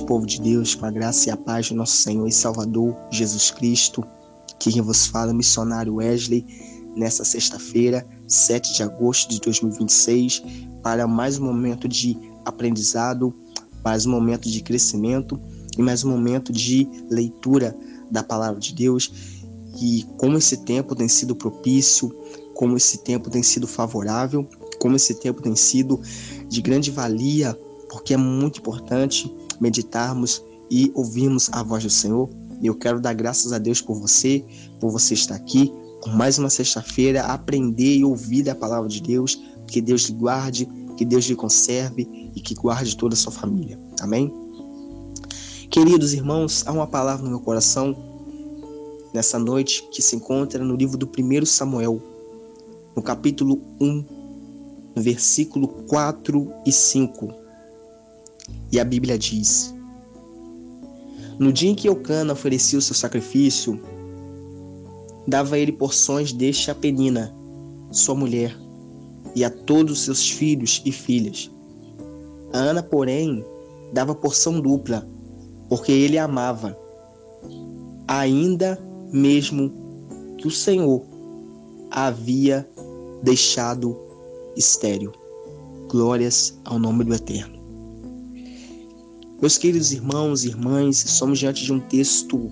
povo de Deus, com a graça e a paz do nosso Senhor e Salvador Jesus Cristo. Aqui quem vos fala, missionário Wesley, nessa sexta-feira, 7 de agosto de 2026, para mais um momento de aprendizado, mais um momento de crescimento e mais um momento de leitura da palavra de Deus. E como esse tempo tem sido propício, como esse tempo tem sido favorável, como esse tempo tem sido de grande valia, porque é muito importante meditarmos e ouvirmos a voz do Senhor. E eu quero dar graças a Deus por você estar aqui, por mais uma sexta-feira, aprender e ouvir a palavra de Deus, que Deus lhe guarde, que Deus lhe conserve e que guarde toda a sua família. Amém? Queridos irmãos, há uma palavra no meu coração nessa noite que se encontra no livro do 1 Samuel, no capítulo 1, no versículo 4 e 5. E a Bíblia diz: no dia em que Eucana oferecia o seu sacrifício, dava ele porções deste a Penina, sua mulher, e a todos os seus filhos e filhas. A Ana, porém, dava porção dupla, porque ele a amava, ainda mesmo que o Senhor a havia deixado estéril. Glórias ao nome do Eterno. Meus queridos irmãos e irmãs, somos diante de um texto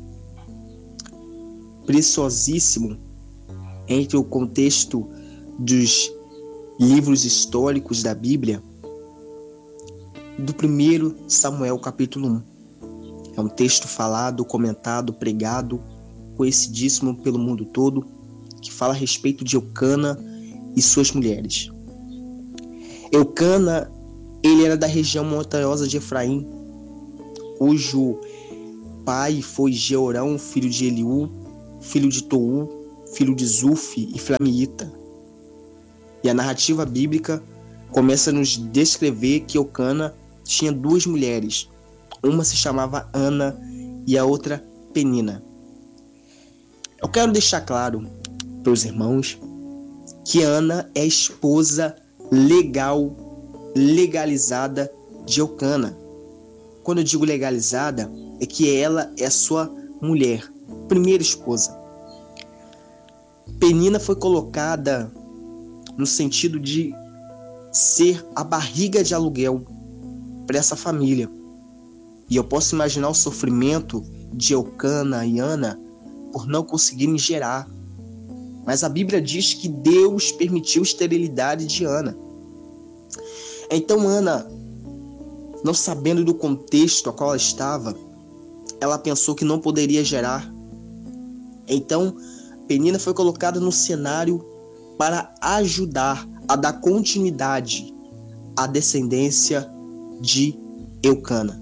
preciosíssimo entre o contexto dos livros históricos da Bíblia, do 1 Samuel capítulo 1. É um texto falado, comentado, pregado, conhecidíssimo pelo mundo todo, que fala a respeito de Eucana e suas mulheres. Eucana, ele era da região montanhosa de Efraim, cujo pai foi Jeorão, filho de Eliú, filho de Tou, filho de Zufi e Flamiita. E a narrativa bíblica começa a nos descrever que Eucana tinha duas mulheres. Uma se chamava Ana e a outra Penina. Eu quero deixar claro para os irmãos que Ana é a esposa legalizada de Eucana. Quando eu digo legalizada, é que ela é a sua mulher, primeira esposa. Penina foi colocada no sentido de ser a barriga de aluguel para essa família. E eu posso imaginar o sofrimento de Eucana e Ana por não conseguirem gerar. Mas a Bíblia diz que Deus permitiu a esterilidade de Ana. Então Ana, não sabendo do contexto a qual ela estava, ela pensou que não poderia gerar. Então Penina foi colocada no cenário para ajudar a dar continuidade à descendência de Eucana.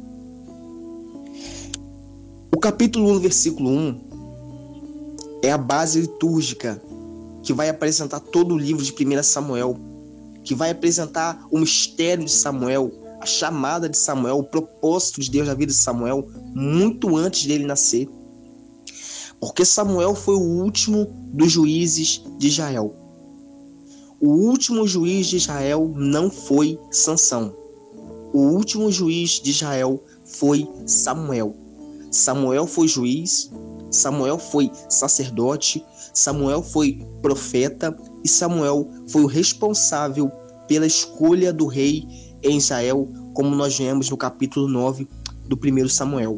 O capítulo 1, versículo 1 é a base litúrgica que vai apresentar todo o livro de 1 Samuel, que vai apresentar o mistério de Samuel, a chamada de Samuel, o propósito de Deus na vida de Samuel, muito antes dele nascer. Porque Samuel foi o último dos juízes de Israel. O último juiz de Israel não foi Sansão. O último juiz de Israel foi Samuel. Samuel foi juiz, Samuel foi sacerdote, Samuel foi profeta e Samuel foi o responsável pela escolha do rei em Israel, como nós vemos no capítulo 9 do 1 Samuel.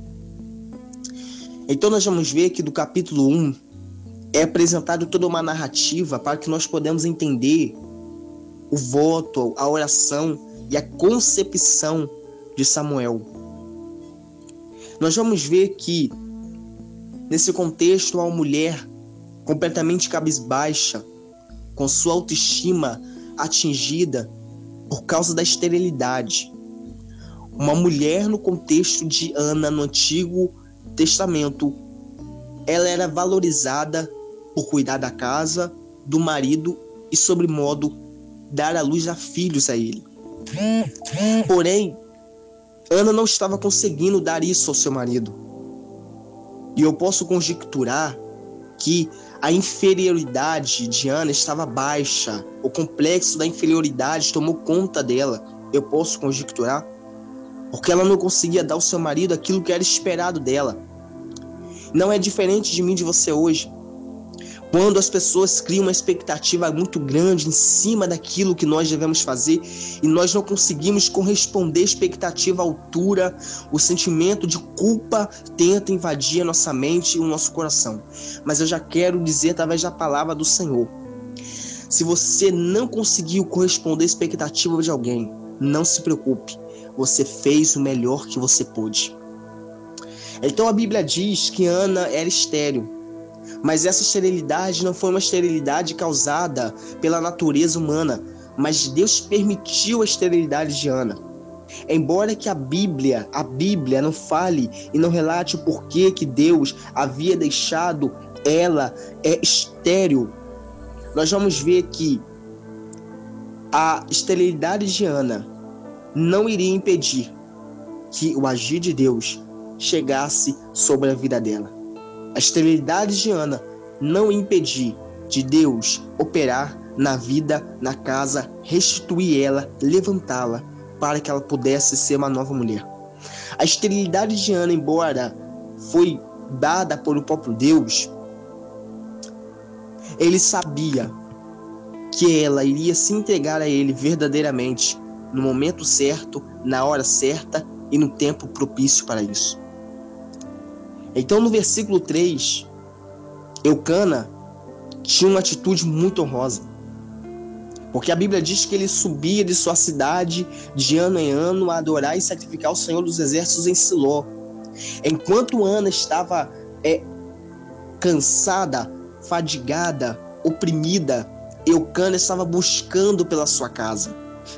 Então nós vamos ver que do capítulo 1 é apresentado toda uma narrativa para que nós podemos entender o voto, a oração e a concepção de Samuel. Nós vamos ver que nesse contexto há uma mulher completamente cabisbaixa, com sua autoestima atingida por causa da esterilidade. Uma mulher no contexto de Ana no Antigo Testamento, ela era valorizada por cuidar da casa, do marido e, sobremodo, dar à luz a filhos a ele. Porém, Ana não estava conseguindo dar isso ao seu marido. E eu posso conjecturar que a inferioridade de Ana estava baixa. O complexo da inferioridade tomou conta dela. Eu posso conjecturar porque ela não conseguia dar ao seu marido aquilo que era esperado dela. Não é diferente de mim, de você hoje. Quando as pessoas criam uma expectativa muito grande em cima daquilo que nós devemos fazer e nós não conseguimos corresponder à expectativa à altura, o sentimento de culpa tenta invadir a nossa mente e o nosso coração. Mas eu já quero dizer através da palavra do Senhor: se você não conseguiu corresponder à expectativa de alguém, não se preocupe, você fez o melhor que você pôde. Então a Bíblia diz que Ana era estéril, mas essa esterilidade não foi uma esterilidade causada pela natureza humana, mas Deus permitiu a esterilidade de Ana. Embora que a Bíblia não fale e não relate o porquê que Deus havia deixado ela estéril, nós vamos ver que a esterilidade de Ana não iria impedir que o agir de Deus chegasse sobre a vida dela. A esterilidade de Ana não ia impedir de Deus operar na vida, na casa, restituir ela, levantá-la, para que ela pudesse ser uma nova mulher. A esterilidade de Ana, embora foi dada por o próprio Deus, ele sabia que ela iria se entregar a ele verdadeiramente, no momento certo, na hora certa e no tempo propício para isso. Então, no versículo 3, Eucana tinha uma atitude muito honrosa, porque a Bíblia diz que ele subia de sua cidade de ano em ano a adorar e sacrificar o Senhor dos Exércitos em Siló. Enquanto Ana estava cansada, fadigada, oprimida, Eucana estava buscando pela sua casa.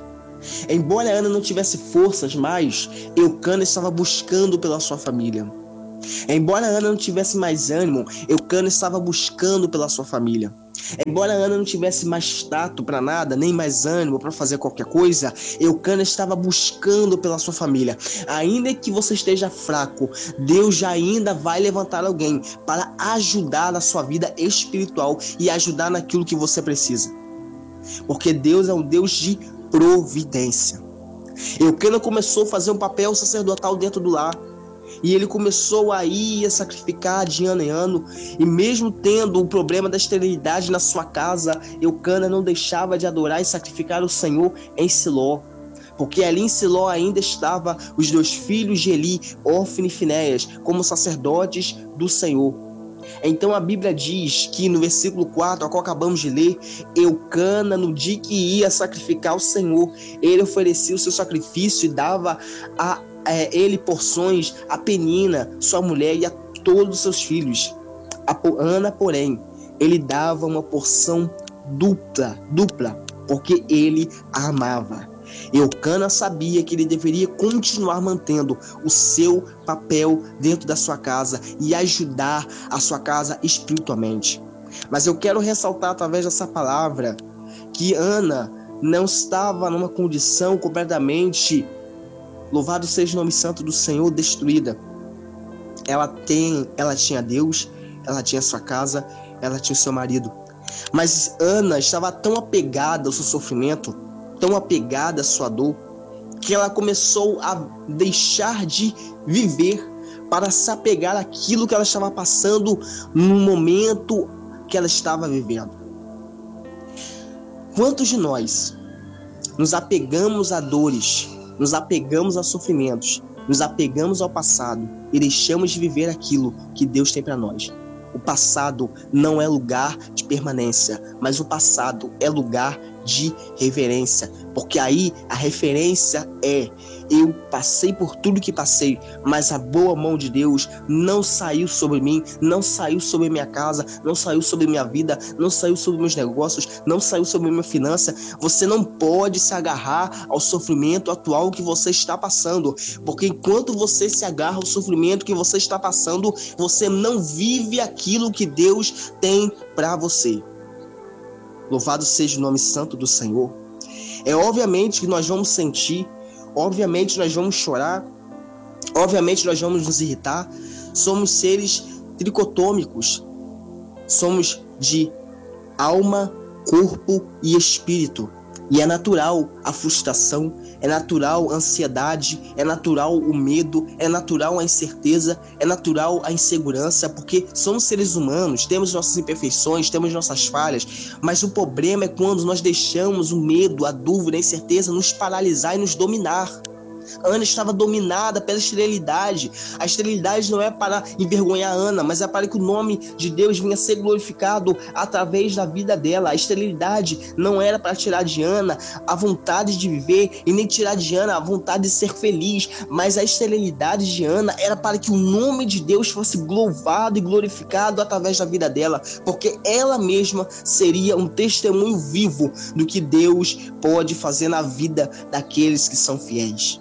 Embora Ana não tivesse forças mais, Eucana estava buscando pela sua família. Embora Ana não tivesse mais ânimo, Eucana estava buscando pela sua família. Embora Ana não tivesse mais tato para nada, nem mais ânimo para fazer qualquer coisa, Eucana estava buscando pela sua família. Ainda que você esteja fraco, Deus já ainda vai levantar alguém para ajudar na sua vida espiritual e ajudar naquilo que você precisa. Porque Deus é um Deus de providência. Eucana começou a fazer um papel sacerdotal dentro do lar. E ele começou a ir a sacrificar de ano em ano. E mesmo tendo o problema da esterilidade na sua casa, Eucana não deixava de adorar e sacrificar o Senhor em Siló. Porque ali em Siló ainda estavam os 2 filhos de Eli, Ofni e Finéias, como sacerdotes do Senhor. Então a Bíblia diz que no versículo 4, ao qual acabamos de ler, Eucana, no dia que ia sacrificar o Senhor, ele oferecia o seu sacrifício e dava ele porções a Penina, sua mulher, e a todos os seus filhos. A Ana, porém, ele dava uma porção dupla, porque ele a amava. Eucana sabia que ele deveria continuar mantendo o seu papel dentro da sua casa e ajudar a sua casa espiritualmente. Mas eu quero ressaltar através dessa palavra que Ana não estava numa condição completamente, louvado seja o nome santo do Senhor, destruída. Ela tinha Deus, ela tinha sua casa, ela tinha o seu marido. Mas Ana estava tão apegada ao seu sofrimento, tão apegada à sua dor, que ela começou a deixar de viver para se apegar àquilo que ela estava passando no momento que ela estava vivendo. Quantos de nós nos apegamos a dores, nos apegamos a sofrimentos, nos apegamos ao passado e deixamos de viver aquilo que Deus tem para nós? O passado não é lugar de permanência, mas o passado é lugar de reverência, porque aí a referência é: eu passei por tudo que passei, mas a boa mão de Deus não saiu sobre mim, não saiu sobre minha casa, não saiu sobre minha vida, não saiu sobre meus negócios, não saiu sobre minha finança. Você não pode se agarrar ao sofrimento atual que você está passando, porque enquanto você se agarra ao sofrimento que você está passando, você não vive aquilo que Deus tem para você. Louvado seja o nome santo do Senhor. É obviamente que nós vamos sentir, obviamente nós vamos chorar, obviamente nós vamos nos irritar. Somos seres tricotômicos. Somos de alma, corpo e espírito. E é natural a frustração, é natural a ansiedade, é natural o medo, é natural a incerteza, é natural a insegurança, porque somos seres humanos, temos nossas imperfeições, temos nossas falhas, mas o problema é quando nós deixamos o medo, a dúvida, a incerteza nos paralisar e nos dominar. Ana estava dominada pela esterilidade. A esterilidade não é para envergonhar Ana, mas é para que o nome de Deus venha a ser glorificado através da vida dela. A esterilidade não era para tirar de Ana a vontade de viver e nem tirar de Ana a vontade de ser feliz, mas a esterilidade de Ana era para que o nome de Deus fosse louvado e glorificado através da vida dela, porque ela mesma seria um testemunho vivo do que Deus pode fazer na vida daqueles que são fiéis.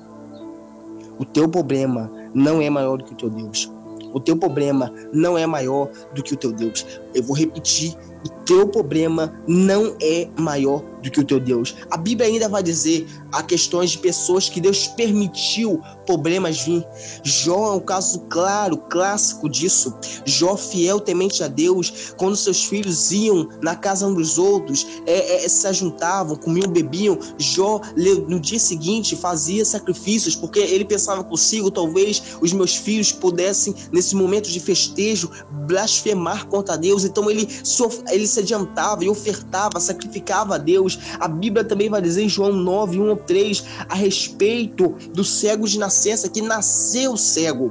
O teu problema não é maior do que o teu Deus. O teu problema não é maior do que o teu Deus. Eu vou repetir. O teu problema não é maior do que o teu Deus. A Bíblia ainda vai dizer a questões de pessoas que Deus permitiu problemas vir. Jó é um caso claro, clássico disso. Jó, fiel, temente a Deus, quando seus filhos iam na casa uns dos outros, se ajuntavam, comiam, bebiam, Jó, no dia seguinte, fazia sacrifícios, porque ele pensava consigo, talvez os meus filhos pudessem, nesse momento de festejo, blasfemar contra Deus. Então ele se adiantava e ofertava, sacrificava a Deus. A Bíblia também vai dizer em João 9, 1 ou 3, a respeito do cego de nascença, que nasceu cego.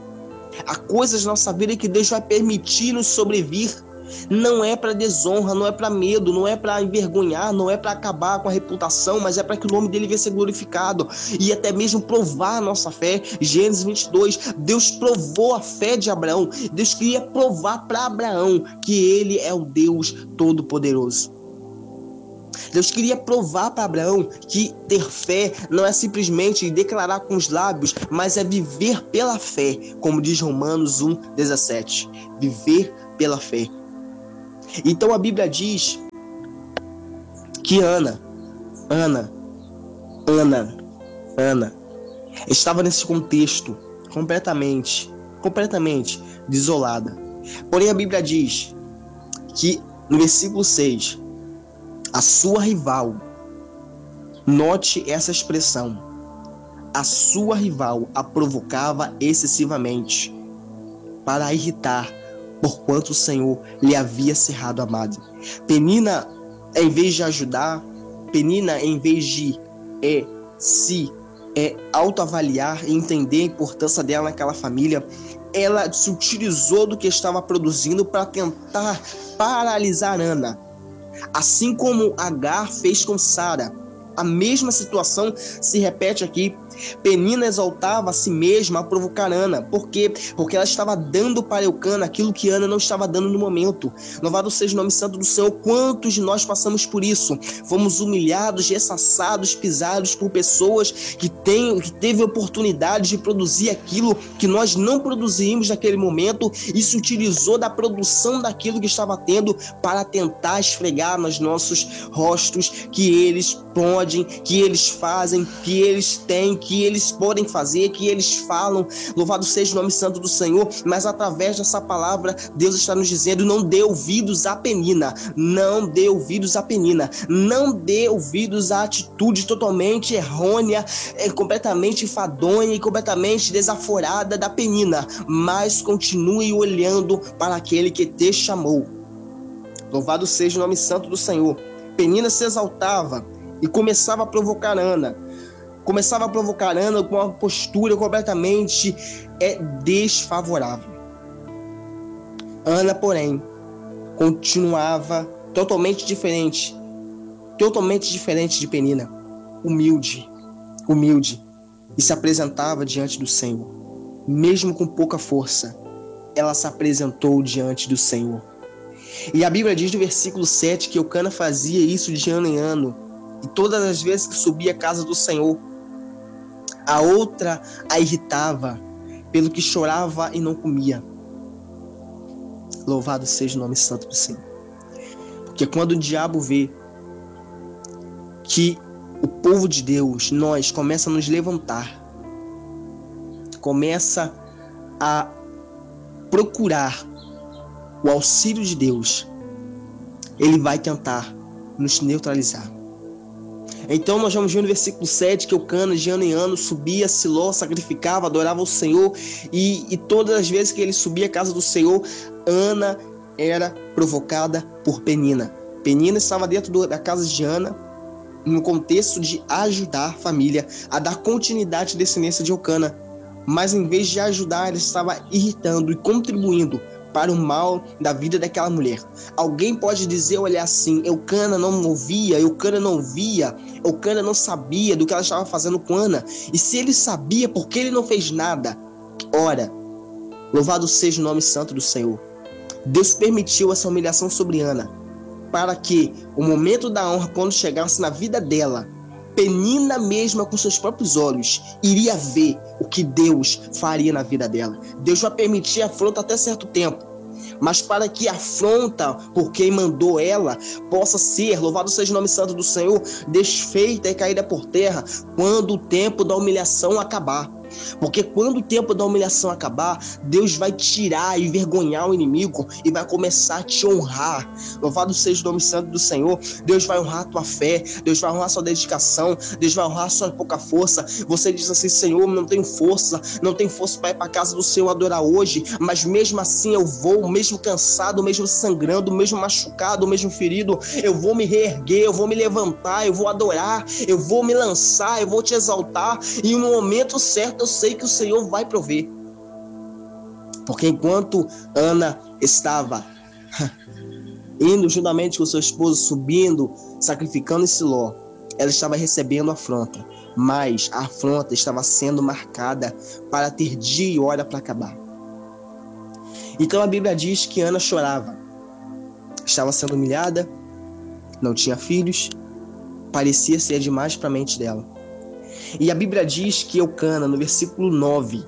Há coisas na nossa vida que Deus vai permitir nos sobrevir. Não é para desonra, não é para medo, não é para envergonhar, não é para acabar com a reputação, mas é para que o nome dele venha ser glorificado e até mesmo provar a nossa fé. Gênesis 22, Deus provou a fé de Abraão. Deus queria provar para Abraão que ele é o Deus Todo-Poderoso. Deus queria provar para Abraão que ter fé não é simplesmente declarar com os lábios, mas é viver pela fé, como diz Romanos 1,17. Viver pela fé. Então a Bíblia diz que Ana estava nesse contexto completamente desolada. Porém a Bíblia diz que no versículo 6, a sua rival, note essa expressão, a sua rival a provocava excessivamente para a irritar, porquanto o Senhor lhe havia cerrado a madre. Penina, em vez de ajudar, Penina, em vez de se autoavaliar e entender a importância dela naquela família, ela se utilizou do que estava produzindo para tentar paralisar Ana. Assim como Agar fez com Sara. A mesma situação se repete aqui. Penina exaltava a si mesma a provocar Ana. Por quê? Porque ela estava dando para Eucana aquilo que Ana não estava dando no momento. Louvado seja o nome santo do Senhor. Quantos de nós passamos por isso? Fomos humilhados, ressaçados, pisados por pessoas que teve oportunidade de produzir aquilo que nós não produzimos naquele momento e se utilizou da produção daquilo que estava tendo para tentar esfregar nos nossos rostos que eles podem, que eles fazem, que eles têm, que eles podem fazer, que eles falam. Louvado seja o nome santo do Senhor. Mas através dessa palavra, Deus está nos dizendo: não dê ouvidos à Penina, não dê ouvidos à Penina, não dê ouvidos à atitude totalmente errônea, completamente enfadonha e completamente desaforada da Penina, mas continue olhando para aquele que te chamou. Louvado seja o nome santo do Senhor. Penina se exaltava e começava a provocar Ana. Com uma postura completamente desfavorável. Ana, porém, continuava totalmente diferente de Penina, humilde, e se apresentava diante do Senhor. Mesmo com pouca força, ela se apresentou diante do Senhor. E a Bíblia diz no versículo 7 que Eucana fazia isso de ano em ano, e todas as vezes que subia à casa do Senhor, a outra a irritava, pelo que chorava e não comia. Louvado seja o nome santo do Senhor. Porque quando o diabo vê que o povo de Deus, nós, começa a nos levantar, começa a procurar o auxílio de Deus, ele vai tentar nos neutralizar. Então nós vamos ver no versículo 7 que Eucana de ano em ano subia a Siló, sacrificava, adorava o Senhor, e todas as vezes que ele subia à casa do Senhor, Ana era provocada por Penina. Penina estava dentro da casa de Ana, no contexto de ajudar a família a dar continuidade à descendência de Eucana. Mas em vez de ajudar, ela estava irritando e contribuindo para o mal da vida daquela mulher. Alguém pode dizer, olha assim, Eucana não ouvia, Eucana não via, Eucana não sabia do que ela estava fazendo com Ana. E se ele sabia, por que ele não fez nada? Ora, louvado seja o nome santo do Senhor. Deus permitiu essa humilhação sobre Ana, para que o momento da honra, quando chegasse na vida dela, Penina mesma com seus próprios olhos iria ver o que Deus faria na vida dela. Deus vai permitir a afronta até certo tempo, mas para que a afronta por quem mandou ela possa ser, louvado seja o nome santo do Senhor, desfeita e caída por terra quando o tempo da humilhação acabar. Porque quando o tempo da humilhação acabar, Deus vai tirar e envergonhar o inimigo e vai começar a te honrar. Louvado seja o nome santo do Senhor. Deus vai honrar a tua fé, Deus vai honrar a sua dedicação, Deus vai honrar a sua pouca força. Você diz assim, Senhor, não tenho força para ir para a casa do Senhor adorar hoje, mas mesmo assim eu vou, mesmo cansado, mesmo sangrando, mesmo machucado, mesmo ferido, eu vou me reerguer, eu vou me levantar, eu vou adorar, eu vou me lançar, eu vou te exaltar, e no momento certo eu sei que o Senhor vai prover. Porque enquanto Ana estava indo juntamente com seu esposo, subindo, sacrificando em Siló, ela estava recebendo afronta, mas a afronta estava sendo marcada para ter dia e hora para acabar. Então a Bíblia diz que Ana chorava, estava sendo humilhada, não tinha filhos, parecia ser demais para a mente dela. E a Bíblia diz que Eucana, no versículo 9,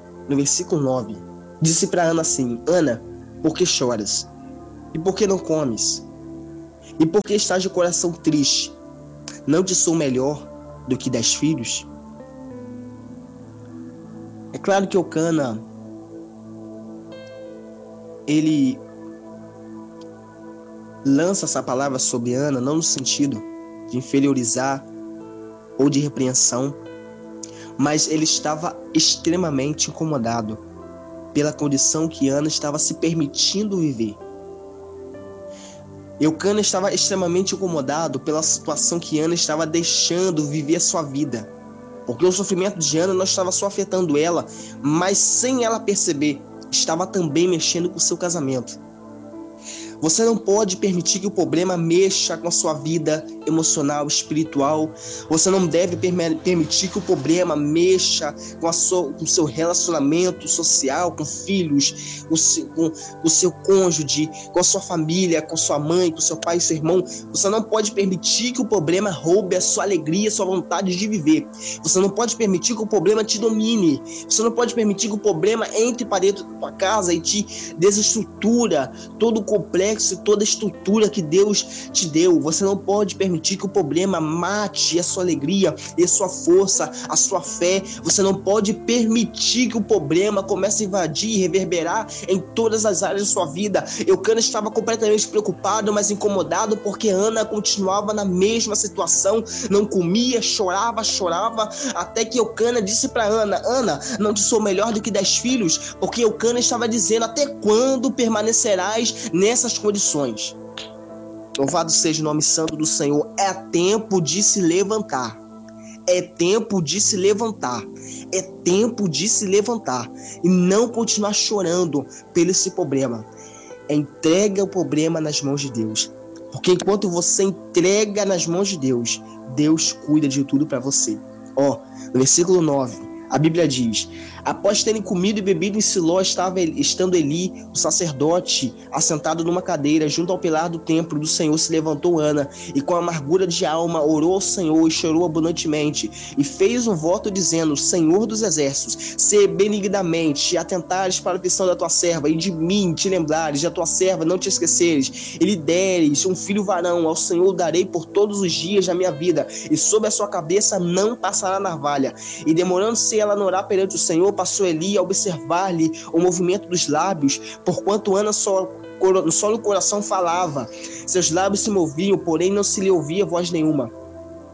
disse para Ana assim, Ana, por que choras? E por que não comes? E por que estás de coração triste? Não te sou melhor do que 10 filhos? É claro que Eucana, ele lança essa palavra sobre Ana, não no sentido de inferiorizar ou de repreensão, mas ele estava extremamente incomodado pela condição que Ana estava se permitindo viver. Eucana estava extremamente incomodado pela situação que Ana estava deixando viver a sua vida, porque o sofrimento de Ana não estava só afetando ela, mas sem ela perceber, estava também mexendo com o seu casamento. Você não pode permitir que o problema mexa com a sua vida emocional, espiritual. Você não deve permitir que o problema mexa com o seu relacionamento social, com filhos, com o seu cônjuge, com a sua família, com sua mãe, com seu pai e seu irmão. Você não pode permitir que o problema roube a sua alegria, a sua vontade de viver. Você não pode permitir que o problema te domine. Você não pode permitir que o problema entre para dentro da tua casa e te desestrutura todo o complexo, toda a estrutura que Deus te deu. Você não pode permitir que o problema mate a sua alegria e a sua força, a sua fé. Você não pode permitir que o problema comece a invadir e reverberar em todas as áreas da sua vida. Eucana estava completamente preocupado, mas incomodado, porque Ana continuava na mesma situação, não comia, chorava, até que Eucana disse para Ana, Ana, não te sou melhor do que 10 filhos, porque Eucana estava dizendo, até quando permanecerás nessas condições? Louvado seja o nome santo do Senhor. É tempo de se levantar. É tempo de se levantar. É tempo de se levantar e não continuar chorando pelo esse problema. Entrega o problema nas mãos de Deus, porque enquanto você entrega nas mãos de Deus, Deus cuida de tudo para você. No versículo 9, a Bíblia diz, após terem comido e bebido em Siló, estando Eli, o sacerdote, assentado numa cadeira junto ao pilar do templo do Senhor, se levantou Ana, e com amargura de alma orou ao Senhor e chorou abundantemente, e fez um voto dizendo, Senhor dos exércitos, se benignamente atentares para a aflição da tua serva, e de mim te lembrares, de a tua serva não te esqueceres, e lhe deres um filho varão, ao Senhor darei por todos os dias da minha vida, e sobre a sua cabeça não passará navalha. E demorando-se ela a orar perante o Senhor, passou Eli a observar-lhe o movimento dos lábios, porquanto Ana só no coração falava. Seus lábios se moviam, porém não se lhe ouvia voz nenhuma.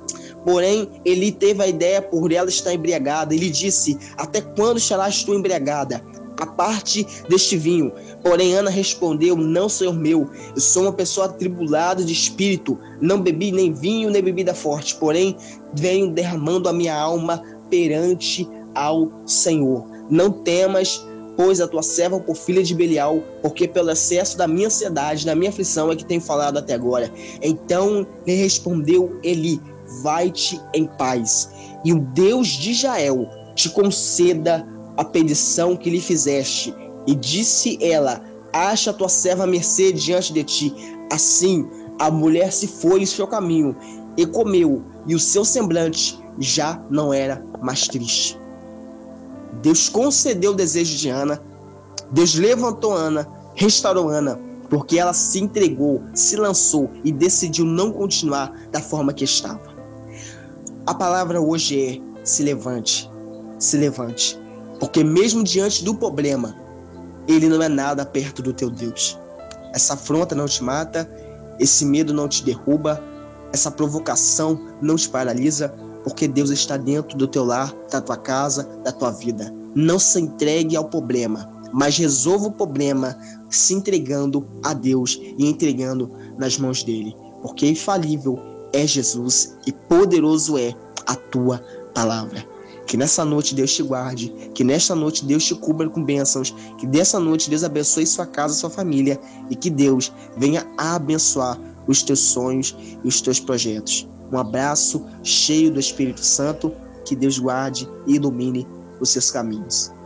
Porém, Eli teve a ideia por ela estar embriagada. Ele disse: até quando estarás tu embriagada? A parte deste vinho. Porém, Ana respondeu: não, senhor meu, eu sou uma pessoa atribulada de espírito, não bebi nem vinho nem bebida forte, porém venho derramando a minha alma perante ao Senhor. Não temas, pois a tua serva por filha de Belial, porque pelo excesso da minha ansiedade, da minha aflição é que tenho falado até agora. Então lhe respondeu Eli: vai-te em paz, e o Deus de Israel te conceda a petição que lhe fizeste. E disse ela: acha a tua serva à mercê diante de ti. Assim a mulher se foi em seu caminho e comeu, e o seu semblante já não era mais triste. Deus concedeu o desejo de Ana. Deus levantou Ana, restaurou Ana, porque ela se entregou, se lançou e decidiu não continuar da forma que estava. A palavra hoje é: se levante, se levante, porque mesmo diante do problema, ele não é nada perto do teu Deus. Essa afronta não te mata, esse medo não te derruba, essa provocação não te paralisa, porque Deus está dentro do teu lar, da tua casa, da tua vida. Não se entregue ao problema, mas resolva o problema se entregando a Deus e entregando nas mãos dele, porque infalível é Jesus e poderoso é a tua palavra. Que nessa noite Deus te guarde, que nesta noite Deus te cubra com bênçãos, que dessa noite Deus abençoe sua casa, sua família, e que Deus venha a abençoar os teus sonhos e os teus projetos. Um abraço cheio do Espírito Santo, que Deus guarde e ilumine os seus caminhos.